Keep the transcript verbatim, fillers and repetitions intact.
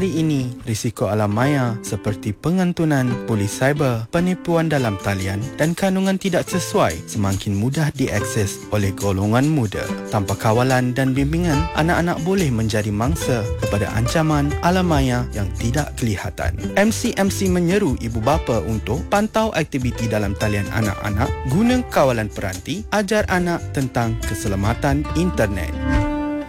Hari ini, risiko alam maya seperti pengantunan, polis cyber, penipuan dalam talian dan kandungan tidak sesuai semakin mudah diakses oleh golongan muda. Tanpa kawalan dan bimbingan, anak-anak boleh menjadi mangsa kepada ancaman alam maya yang tidak kelihatan. M C M C menyeru ibu bapa untuk pantau aktiviti dalam talian anak-anak, guna kawalan peranti, ajar anak tentang keselamatan internet.